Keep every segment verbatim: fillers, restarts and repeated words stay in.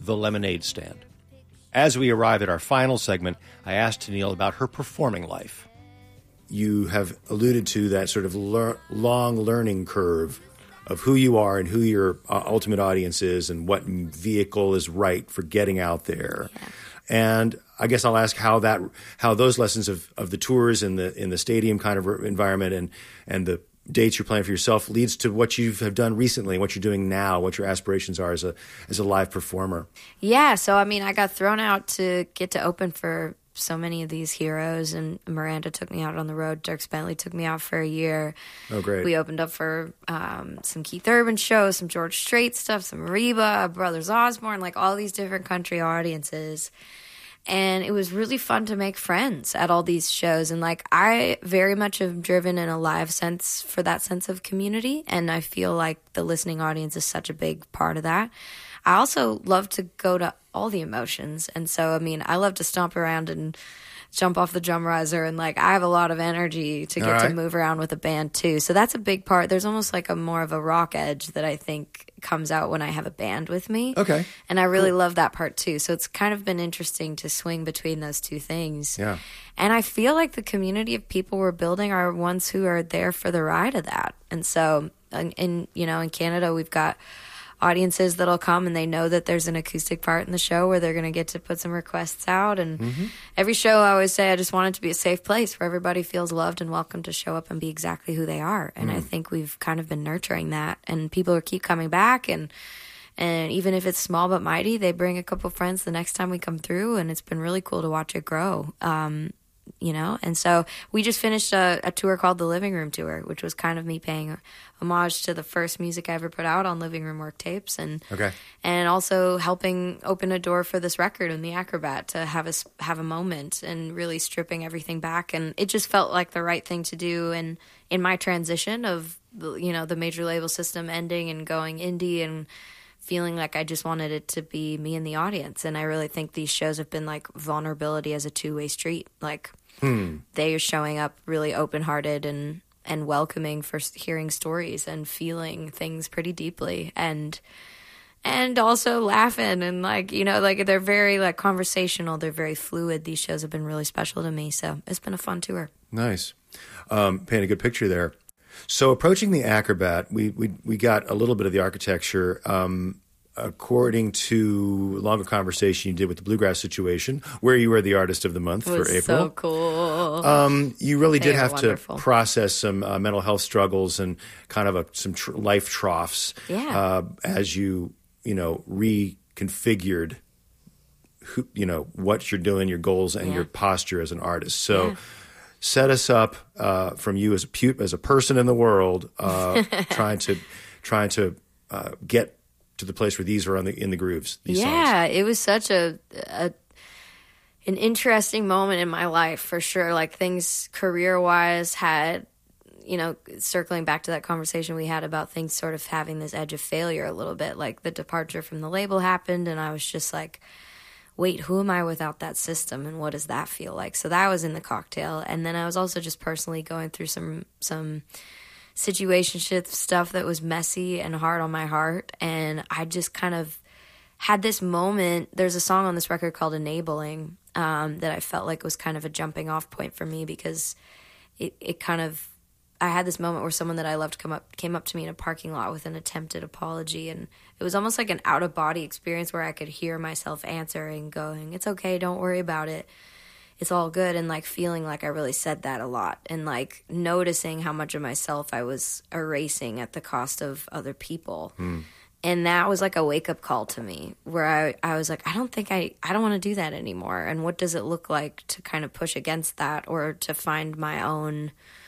The Lemonade Stand. As we arrive at our final segment, I asked Tenille about her performing life. You have alluded to that sort of lear- long learning curve of who you are and who your uh, ultimate audience is and what vehicle is right for getting out there. Yeah. And I guess I'll ask how that, how those lessons of, of the tours in the in the stadium kind of environment and and the dates you're playing for yourself leads to what you have done recently, what you're doing now, what your aspirations are as a as a live performer. Yeah, so I mean, I got thrown out to get to open for so many of these heroes, and Miranda took me out on the road. Dierks Bentley took me out for a year. Oh, great. We opened up for um, some Keith Urban shows, some George Strait stuff, some Reba, Brothers Osborne, like all these different country audiences. And it was really fun to make friends at all these shows. And like, I very much have driven in a live sense for that sense of community. And I feel like the listening audience is such a big part of that. I also love to go to all the emotions. And so, I mean, I love to stomp around and jump off the drum riser. And like, I have a lot of energy to get right. to move around with a band too. So that's a big part. There's almost like a more of a rock edge that I think comes out when I have a band with me. Okay. And I really Cool. love that part too. So it's kind of been interesting to swing between those two things. Yeah. And I feel like the community of people we're building are ones who are there for the ride of that. And so, in, in you know, in Canada, we've got audiences that'll come and they know that there's an acoustic part in the show where they're going to get to put some requests out. And mm-hmm. every show I always say I just want it to be a safe place where everybody feels loved and welcome to show up and be exactly who they are. And mm. I think we've kind of been nurturing that, and people are keep coming back, and and even if it's small but mighty, they bring a couple friends the next time we come through, and it's been really cool to watch it grow. Um, you know, and so we just finished a, a tour called the Living Room Tour, which was kind of me paying homage to the first music I ever put out on Living Room Work Tapes, and okay. and also helping open a door for this record and the Acrobat to have a have a moment and really stripping everything back, and it just felt like the right thing to do. And in my transition of you know the major label system ending and going indie and feeling like I just wanted it to be me and the audience. And I really think these shows have been like vulnerability as a two-way street. Like hmm. they are showing up really open-hearted and, and welcoming for hearing stories and feeling things pretty deeply. And and also laughing and like, you know, like they're very like conversational. They're very fluid. These shows have been really special to me. So it's been a fun tour. Nice. Um, paint a good picture there. So approaching the Acrobat, we, we we got a little bit of the architecture. Um, according to a longer conversation you did with the Bluegrass Situation, where you were the Artist of the Month it was for April. So cool. Um, you really They did are have wonderful. to process some uh, mental health struggles and kind of a, some tr- life troughs Yeah. uh, as you you know reconfigured who, you know what you're doing, your goals, and Yeah. your posture as an artist. So. Yeah. Set us up uh, from you as a pu- as a person in the world, uh, trying to trying to uh, get to the place where these are on the in the grooves. These yeah, songs. It was such a, a an interesting moment in my life for sure. Like things career wise had, you know, circling back to that conversation we had about things sort of having this edge of failure a little bit. Like the departure from the label happened, and I was just like, wait, who am I without that system, and what does that feel like? So that was in the cocktail. And then I was also just personally going through some some situationship stuff that was messy and hard on my heart, and I just kind of had this moment. There's a song on this record called Enabling um, that I felt like was kind of a jumping off point for me, because it, it kind of, I had this moment where someone that I loved come up came up to me in a parking lot with an attempted apology, and it was almost like an out-of-body experience where I could hear myself answering, going, it's okay, don't worry about it, it's all good, and like feeling like I really said that a lot, and like noticing how much of myself I was erasing at the cost of other people. Mm. And that was like a wake-up call to me, where I, I was like, I don't think I, I don't want to do that anymore, and what does it look like to kind of push against that, or to find my own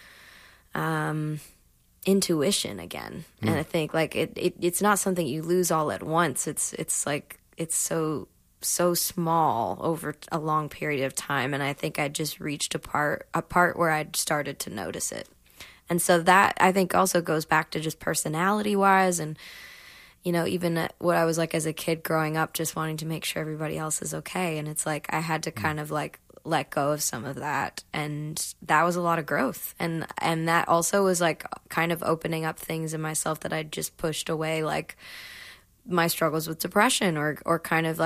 um, intuition again. Mm. And I think like it, it, it's not something you lose all at once. It's, it's like, it's so, so small over a long period of time. And I think I just reached a part, a part where I'd started to notice it. And so that I think also goes back to just personality wise, and, you know, even what I was like as a kid growing up, just wanting to make sure everybody else is okay. And it's like, I had to kind of like let go of some of that, and that was a lot of growth, and and that also was like kind of opening up things in myself that I'd just pushed away, like my struggles with depression, or or kind of like